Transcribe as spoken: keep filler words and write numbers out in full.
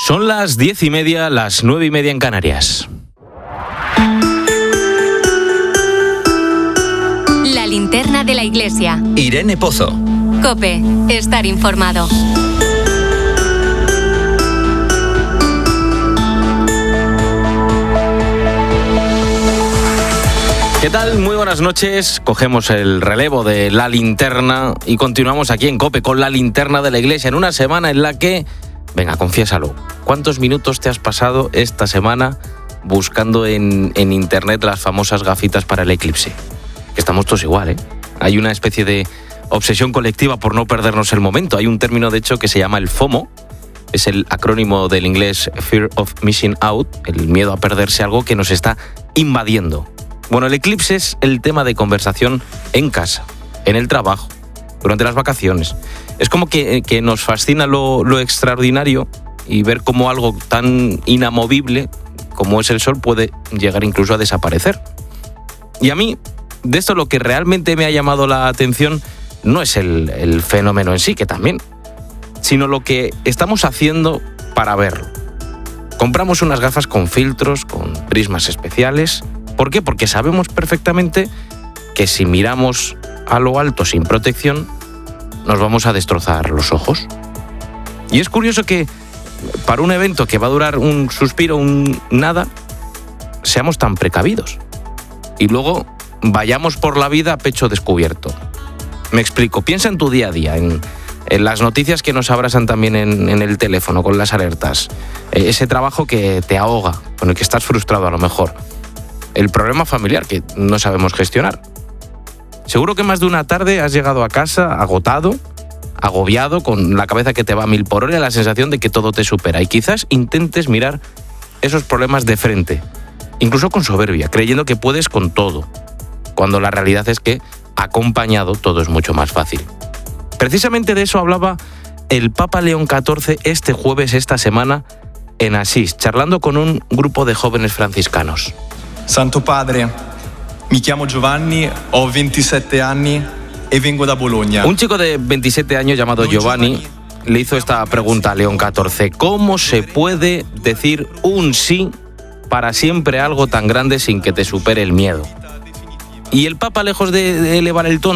Son las diez y media, las nueve y media en Canarias. La linterna de la iglesia. Irene Pozo. COPE, estar informado. ¿Qué tal? Muy buenas noches. Cogemos el relevo de La Linterna y continuamos aquí en COPE con La Linterna de la Iglesia en una semana en la que... Venga, confiésalo. ¿Cuántos minutos te has pasado esta semana buscando en, en internet las famosas gafitas para el eclipse? Que estamos todos igual, ¿eh? Hay una especie de obsesión colectiva por no perdernos el momento. Hay un término, de hecho, que se llama el FOMO. Es el acrónimo del inglés Fear of Missing Out, el miedo a perderse algo que nos está invadiendo. Bueno, el eclipse es el tema de conversación en casa, en el trabajo, durante las vacaciones. Es como que, que nos fascina lo, lo extraordinario y ver cómo algo tan inamovible como es el sol puede llegar incluso a desaparecer. Y a mí, de esto lo que realmente me ha llamado la atención no es el, el fenómeno en sí, que también, sino lo que estamos haciendo para verlo. Compramos unas gafas con filtros, con prismas especiales. ¿Por qué? Porque sabemos perfectamente que si miramos a lo alto sin protección, nos vamos a destrozar los ojos. Y es curioso que para un evento que va a durar un suspiro, un nada, seamos tan precavidos. Y luego vayamos por la vida a pecho descubierto. Me explico. Piensa en tu día a día, en, en las noticias que nos abrasan también en, en el teléfono, con las alertas. Ese trabajo que te ahoga, con el que estás frustrado a lo mejor. El problema familiar que no sabemos gestionar. Seguro que más de una tarde has llegado a casa agotado, agobiado, con la cabeza que te va a mil por hora y la sensación de que todo te supera. Y quizás intentes mirar esos problemas de frente, incluso con soberbia, creyendo que puedes con todo, cuando la realidad es que, acompañado, todo es mucho más fácil. Precisamente de eso hablaba el Papa León catorce este jueves, esta semana, en Asís, charlando con un grupo de jóvenes franciscanos. Santo Padre, mi chiamo Giovanni, ho ventisette anni e vengo da Bologna. Un chico de veintisiete años llamado Giovanni le hizo esta pregunta a León catorce. ¿Cómo se puede decir un sí para siempre a algo tan grande sin que te supere el miedo? Y el Papa, lejos de elevar el tono,